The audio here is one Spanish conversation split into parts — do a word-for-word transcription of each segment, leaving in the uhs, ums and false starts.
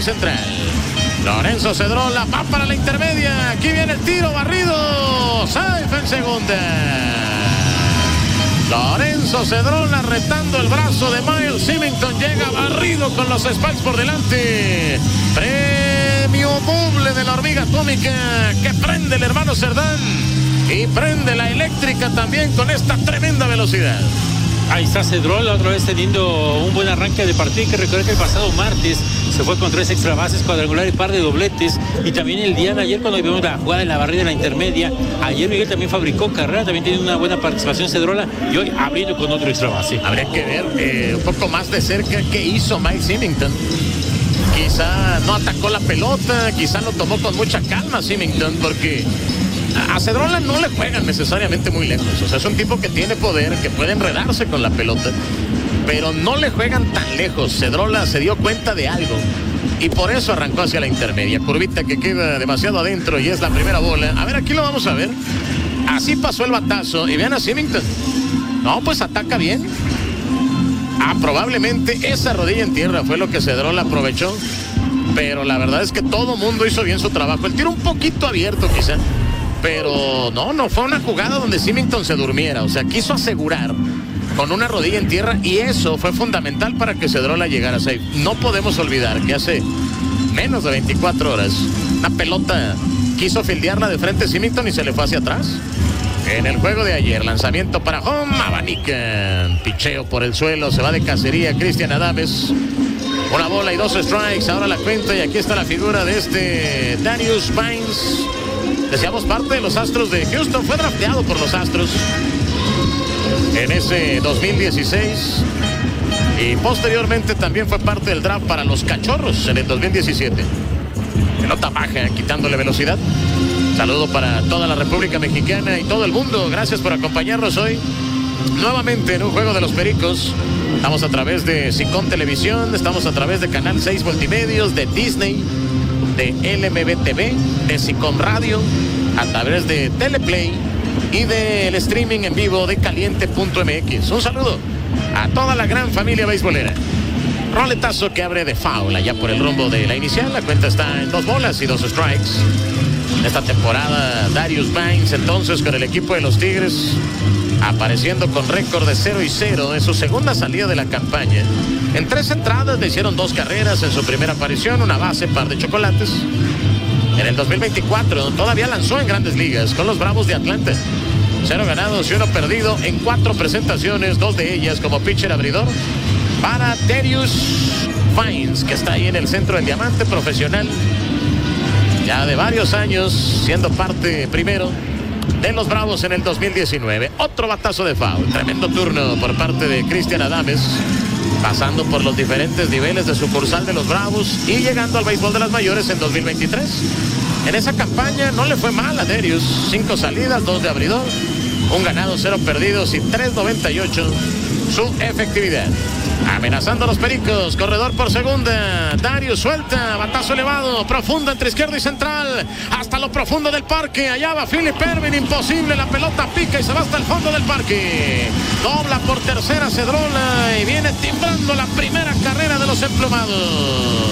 central. Lorenzo Cedrola va para la intermedia. Aquí viene el tiro, barrido. Safe en segunda. Lorenzo Cedrola retando el brazo de Miles Symington. Llega barrido con los Spikes por delante. Premio doble de la hormiga atómica que prende el hermano Cerdán. Y prende la eléctrica también con esta tremenda velocidad. Ahí está Cedrola otra vez teniendo un buen arranque de partido. Hay que recordar que el pasado martes se fue con tres extra bases, cuadrangular y par de dobletes. Y también el día de ayer, cuando vimos la jugada en la barrida en la intermedia, ayer Miguel también fabricó carrera, también tiene una buena participación Cedrola, y hoy abriendo con otro extra base. Habría que ver eh, un poco más de cerca qué hizo Mike Symington. Quizá no atacó la pelota, quizá lo tomó con mucha calma Symington, porque a Cedrola no le juegan necesariamente muy lejos. O sea, es un tipo que tiene poder, que puede enredarse con la pelota, pero no le juegan tan lejos. Cedrola se dio cuenta de algo y por eso arrancó hacia la intermedia. Curvita que queda demasiado adentro y es la primera bola. A ver, aquí lo vamos a ver. Así pasó el batazo y vean a Symington. No, pues ataca bien. Ah, probablemente esa rodilla en tierra fue lo que Cedrola aprovechó, pero la verdad es que todo mundo hizo bien su trabajo. El tiro un poquito abierto quizá, pero no, no fue una jugada donde Symington se durmiera. O sea, quiso asegurar con una rodilla en tierra y eso fue fundamental para que Cedrola llegara a safe. No podemos olvidar que hace menos de veinticuatro horas una pelota quiso fildearla de frente Symington y se le fue hacia atrás. En el juego de ayer, lanzamiento para home, abanican, picheo por el suelo, se va de cacería Cristian Adames. Una bola y dos strikes, ahora la cuenta y aquí está la figura de este Darius Vines. Decíamos parte de los Astros de Houston, fue drafteado por los Astros en ese dos mil dieciséis y posteriormente también fue parte del draft para los Cachorros en el dos mil diecisiete. Pelota baja, quitándole velocidad. Saludo para toda la República Mexicana y todo el mundo. Gracias por acompañarnos hoy nuevamente en un juego de los Pericos. Estamos a través de Sicom Televisión, estamos a través de Canal seis Multimedios, de Disney, de L M B T V, de Sicom Radio, a través de Teleplay y del streaming en vivo de caliente punto m x. Un saludo a toda la gran familia beisbolera. Roletazo que abre de foul allá por el rumbo de la inicial. La cuenta está en dos bolas y dos strikes. Esta temporada Darius Vines entonces con el equipo de los Tigres apareciendo con récord de cero y cero en su segunda salida de la campaña. En tres entradas le hicieron dos carreras en su primera aparición, una base, par de chocolates. En el dos mil veinticuatro todavía lanzó en Grandes Ligas con los Bravos de Atlanta. Cero ganados y uno perdido en cuatro presentaciones, dos de ellas como pitcher abridor para Darius Vines, que está ahí en el centro del diamante, profesional ya de varios años, siendo parte primero de los Bravos en el dos mil diecinueve. Otro batazo de foul, tremendo turno por parte de Cristian Adames, pasando por los diferentes niveles de sucursal de los Bravos y llegando al béisbol de las mayores en dos mil veintitrés. En esa campaña no le fue mal a Darius, cinco salidas, dos de abridor, un ganado, cero perdidos y tres noventa y ocho su efectividad. Amenazando a los Pericos, corredor por segunda, Darius suelta, batazo elevado, profundo entre izquierdo y central, hasta lo profundo del parque, allá va Philip Ervin, imposible, la pelota pica y se va hasta el fondo del parque, dobla por tercera Cedrola y viene timbrando la primera carrera de los emplumados.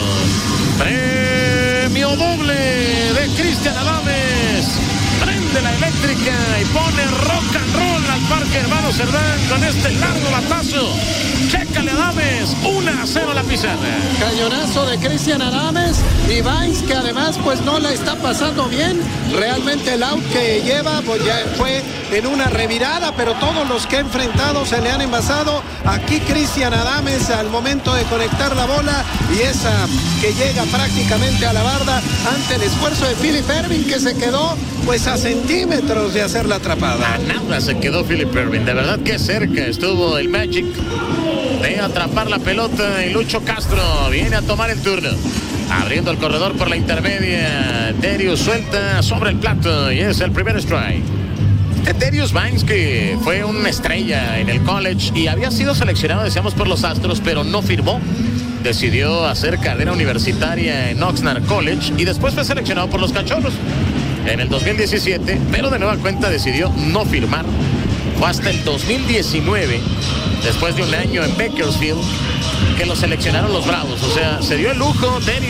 Premio doble de Cristian Adames, prende la eléctrica y pone rock and roll al parque hermano Cerdán con este largo batazo. Chécale Adames, uno a cero la pizarra. Cañonazo de Cristian Adames y Vines, que además pues no la está pasando bien. Realmente el out que lleva pues ya fue en una revirada, pero todos los que ha enfrentado se le han envasado. Aquí Cristian Adames al momento de conectar la bola y esa que llega prácticamente a la barda ante el esfuerzo de Philip Ervin, que se quedó pues a centímetros de hacer la atrapada. A nada se quedó Philip Ervin, de verdad que cerca estuvo el Magic de atrapar la pelota y Lucho Castro viene a tomar el turno. Abriendo el corredor por la intermedia, Darius suelta sobre el plato y es el primer strike. Darius Vines, que fue una estrella en el college y había sido seleccionado, decíamos, por los Astros, pero no firmó. Decidió hacer carrera universitaria en Oxnard College y después fue seleccionado por los Cachorros en el dos mil diecisiete, pero de nueva cuenta decidió no firmar. Fue hasta el dos mil diecinueve, después de un año en Bakersfield, que lo seleccionaron los Bravos. O sea, se dio el lujo de